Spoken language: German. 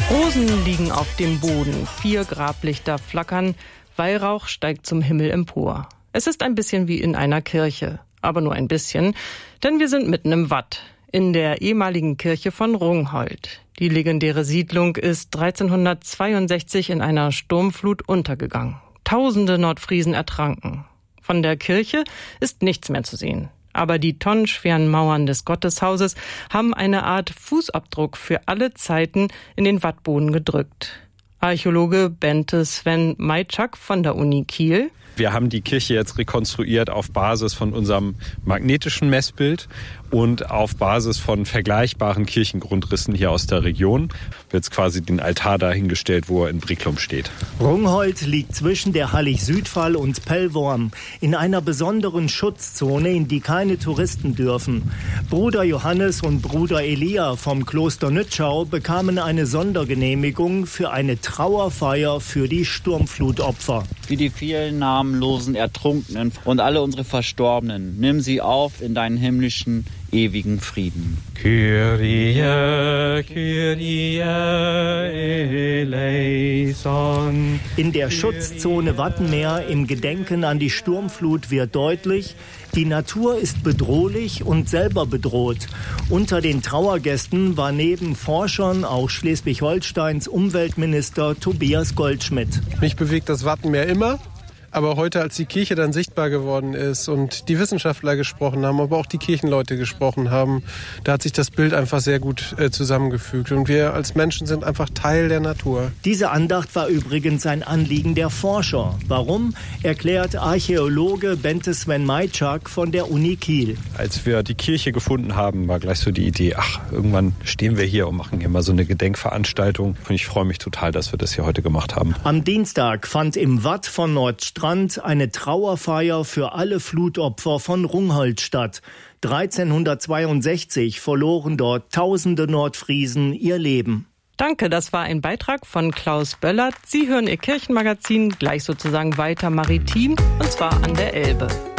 Rosen liegen auf dem Boden, 4 Grablichter flackern, Weihrauch steigt zum Himmel empor. Es ist ein bisschen wie in einer Kirche, aber nur ein bisschen, denn wir sind mitten im Watt, in der ehemaligen Kirche von Rungholt. Die legendäre Siedlung ist 1362 in einer Sturmflut untergegangen. Tausende Nordfriesen ertranken. Von der Kirche ist nichts mehr zu sehen. Aber die tonnenschweren Mauern des Gotteshauses haben eine Art Fußabdruck für alle Zeiten in den Wattboden gedrückt. Archäologe Bente Sven Majczak von der Uni Kiel. Wir haben die Kirche jetzt rekonstruiert auf Basis von unserem magnetischen Messbild und auf Basis von vergleichbaren Kirchengrundrissen hier aus der Region. Wird jetzt quasi den Altar dahingestellt, wo er in Bricklum steht. Rungholt liegt zwischen der Hallig-Südfall und Pellworm in einer besonderen Schutzzone, in die keine Touristen dürfen. Bruder Johannes und Bruder Elia vom Kloster Nützschau bekamen eine Sondergenehmigung für eine Trauerfeier für die Sturmflutopfer. Wie die vielen namenlosen Ertrunkenen und alle unsere Verstorbenen, nimm sie auf in deinen himmlischen ewigen Frieden. Kyrie, Kyrie eleison. In der Schutzzone Wattenmeer im Gedenken an die Sturmflut wird deutlich, die Natur ist bedrohlich und selber bedroht. Unter den Trauergästen war neben Forschern auch Schleswig-Holsteins Umweltminister Tobias Goldschmidt. Mich bewegt das Wattenmeer immer. Aber heute, als die Kirche dann sichtbar geworden ist und die Wissenschaftler gesprochen haben, aber auch die Kirchenleute gesprochen haben, da hat sich das Bild einfach sehr gut zusammengefügt. Und wir als Menschen sind einfach Teil der Natur. Diese Andacht war übrigens ein Anliegen der Forscher. Warum, erklärt Archäologe Bente Sven Majczak von der Uni Kiel. Als wir die Kirche gefunden haben, war gleich so die Idee, irgendwann stehen wir hier und machen hier mal so eine Gedenkveranstaltung. Und ich freue mich total, dass wir das hier heute gemacht haben. Am Dienstag fand im Watt von Nordstrand eine Trauerfeier für alle Flutopfer von Rungholt statt. 1362 verloren dort tausende Nordfriesen ihr Leben. Danke, das war ein Beitrag von Klaus Böllert. Sie hören Ihr Kirchenmagazin gleich sozusagen weiter maritim, und zwar an der Elbe.